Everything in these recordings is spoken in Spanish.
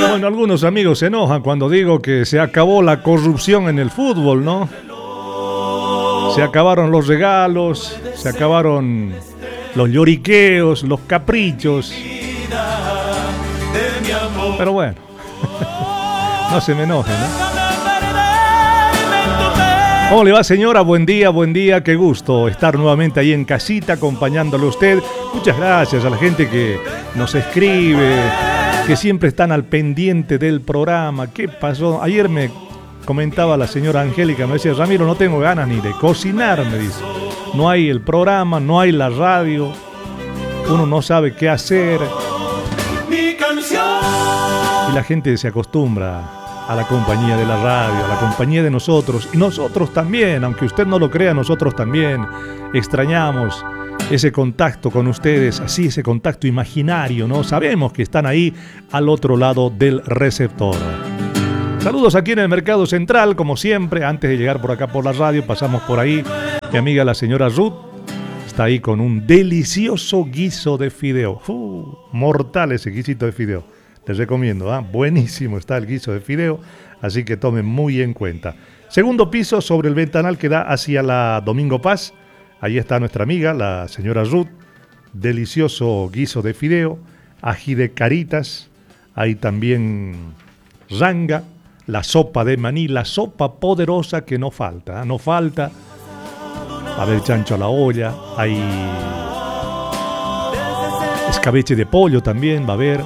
Bueno, algunos amigos se enojan cuando digo que se acabó la corrupción en el fútbol, ¿no? Se acabaron los regalos, se acabaron los lloriqueos, los caprichos. Pero bueno, no se me enojen, ¿no? ¿Cómo le va, señora? Buen día, qué gusto estar nuevamente ahí en casita acompañándole a usted. Muchas gracias a la gente que nos escribe, que siempre están al pendiente del programa. ¿Qué pasó? Ayer me comentaba la señora Angélica, me decía, Ramiro, no tengo ganas ni de cocinar, me dice. No hay el programa, no hay la radio, uno no sabe qué hacer. Y la gente se acostumbra a la compañía de la radio, a la compañía de nosotros. Y nosotros también, aunque usted no lo crea, nosotros también extrañamos ese contacto con ustedes, así ese contacto imaginario, ¿no? Sabemos que están ahí al otro lado del receptor. Saludos aquí en el Mercado Central, como siempre. Antes de llegar por acá por la radio, pasamos por ahí. Mi amiga la señora Ruth está ahí con un delicioso guiso de fideo. Mortal ese guisito de fideo. Les recomiendo, buenísimo está el guiso de fideo, así que tomen muy en cuenta. Segundo piso sobre el ventanal que da hacia la Domingo Paz. Ahí está nuestra amiga, la señora Ruth. Delicioso guiso de fideo, ají de caritas, hay también ranga, la sopa de maní, la sopa poderosa que no falta, no falta. Va a haber chancho a la olla, hay escabeche de pollo también, va a haber.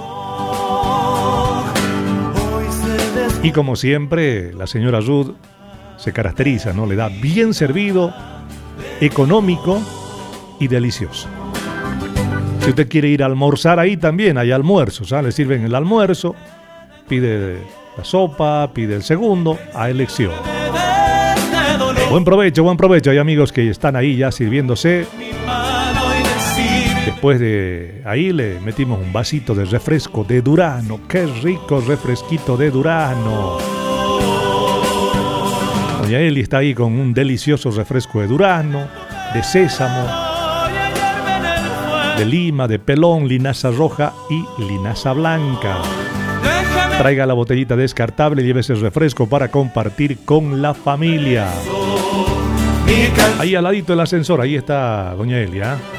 Y como siempre, la señora Ruth se caracteriza, ¿no? Le da bien servido, económico y delicioso. Si usted quiere ir a almorzar ahí también, hay almuerzos, le sirven el almuerzo, pide la sopa, pide el segundo, a elección. Buen provecho, hay amigos que están ahí ya sirviéndose. Después de ahí le metimos un vasito de refresco de durazno. ¡Qué rico refresquito de durazno! Doña Eli está ahí con un delicioso refresco de durazno, de sésamo, de lima, de pelón, linaza roja y linaza blanca. Traiga la botellita descartable y lleve ese refresco para compartir con la familia. Ahí al ladito del ascensor, ahí está doña Eli,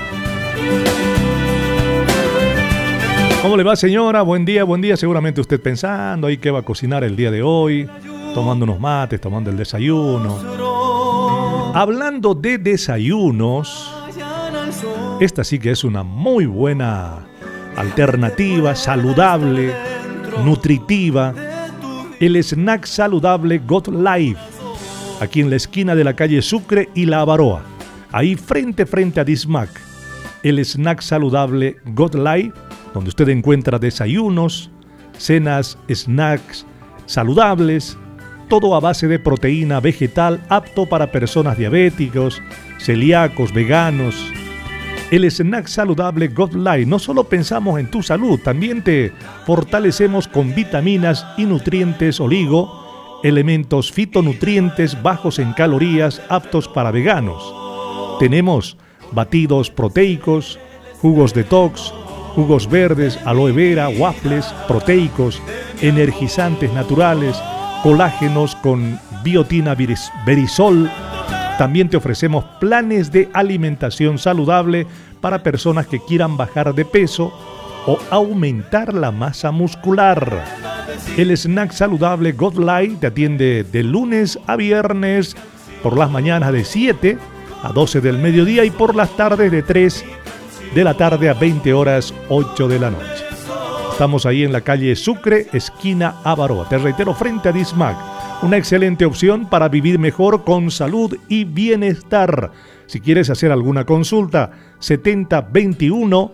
¿Cómo le va, señora? Buen día. Seguramente usted pensando ahí qué va a cocinar el día de hoy, tomando unos mates, tomando el desayuno. Hablando de desayunos, esta sí que es una muy buena alternativa, saludable, nutritiva. El snack saludable God Life, aquí en la esquina de la calle Sucre y La Avaroa, ahí frente a Dismac. El snack saludable God Life, donde usted encuentra desayunos, cenas, snacks saludables, todo a base de proteína vegetal, apto para personas diabéticos, celíacos, veganos. El snack saludable God Life, no solo pensamos en tu salud, también te fortalecemos con vitaminas y nutrientes oligo, elementos fitonutrientes bajos en calorías, aptos para veganos. Tenemos batidos proteicos, jugos detox, jugos verdes, aloe vera, waffles proteicos, energizantes naturales, colágenos con biotina verisol. También te ofrecemos planes de alimentación saludable para personas que quieran bajar de peso o aumentar la masa muscular. El snack saludable God Life te atiende de lunes a viernes por las mañanas de 7 a 12 del mediodía y por las tardes de 3 de la tarde a 20 horas 8 de la noche. Estamos ahí en la calle Sucre, esquina Avaroa. Te reitero, frente a Dismac. Una excelente opción para vivir mejor con salud y bienestar. Si quieres hacer alguna consulta, 7021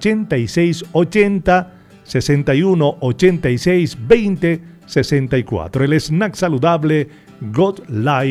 8680 61 86 20 64. El snack saludable God Life.